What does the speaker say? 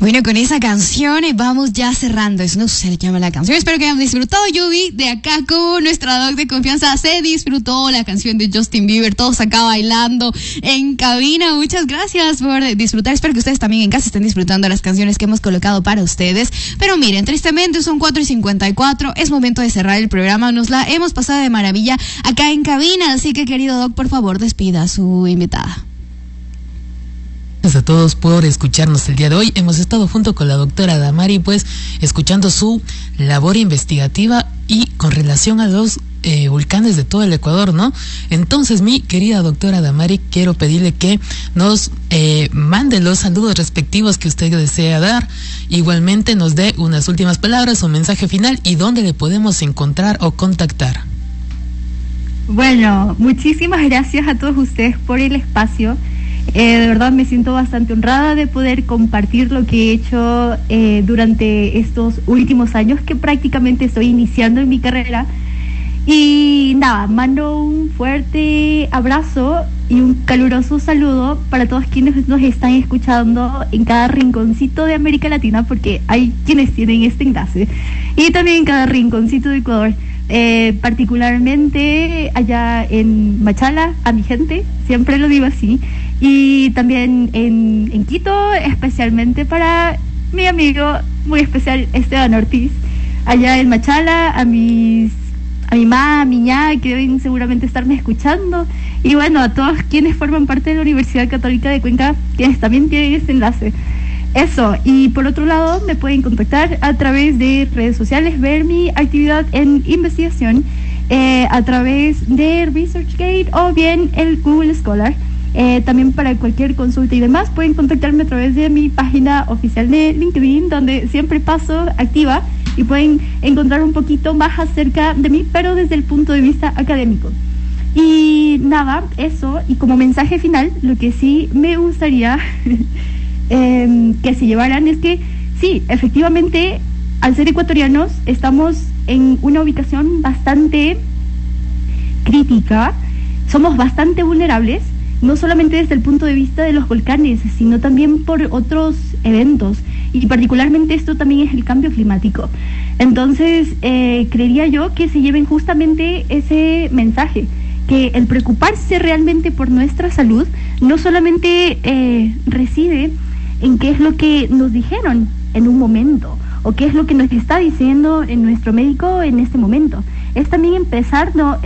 Bueno, con esa canción vamos ya cerrando. Eso no se le llama la canción. Espero que hayan disfrutado. Yubi, de acá con nuestra doc de confianza, se disfrutó la canción de Justin Bieber. Todos acá bailando en cabina. Muchas gracias por disfrutar. Espero que ustedes también en casa estén disfrutando las canciones que hemos colocado para ustedes. Pero miren, tristemente son 4:54. Es momento de cerrar el programa. Nos la hemos pasado de maravilla acá en cabina. Así que, querido doc, por favor, despida a su invitada. Gracias a todos por escucharnos el día de hoy. Hemos estado junto con la doctora Damari, pues, escuchando su labor investigativa y con relación a los volcanes de todo el Ecuador, ¿no? Entonces, mi querida doctora Damari, quiero pedirle que nos mande los saludos respectivos que usted desea dar. Igualmente nos dé unas últimas palabras, un mensaje final y dónde le podemos encontrar o contactar. Bueno, muchísimas gracias a todos ustedes por el espacio. De verdad me siento bastante honrada de poder compartir lo que he hecho durante estos últimos años, que prácticamente estoy iniciando en mi carrera. Y nada, mando un fuerte abrazo y un caluroso saludo para todos quienes nos están escuchando en cada rinconcito de América Latina, porque hay quienes tienen este enlace, y también en cada rinconcito de Ecuador. Particularmente allá en Machala, a mi gente, siempre lo digo así, y también en Quito, especialmente para mi amigo muy especial Esteban Ortiz, allá en Machala, a mi mamá, a mi ña, que deben seguramente estarme escuchando, y bueno, a todos quienes forman parte de la Universidad Católica de Cuenca, quienes también tienen este enlace. Eso, y por otro lado me pueden contactar a través de redes sociales, ver mi actividad en investigación a través de ResearchGate o bien el Google Scholar. También para cualquier consulta y demás pueden contactarme a través de mi página oficial de LinkedIn, donde siempre paso activa y pueden encontrar un poquito más acerca de mí, pero desde el punto de vista académico. Y nada, eso, y como mensaje final, lo que sí me gustaría que se llevaran es que sí, efectivamente, al ser ecuatorianos estamos en una ubicación bastante crítica, somos bastante vulnerables, no solamente desde el punto de vista de los volcanes, sino también por otros eventos, y particularmente esto también es el cambio climático. Entonces, creería yo que se lleven justamente ese mensaje, que el preocuparse realmente por nuestra salud no solamente reside en qué es lo que nos dijeron en un momento o qué es lo que nos está diciendo en nuestro médico en este momento, es también empezar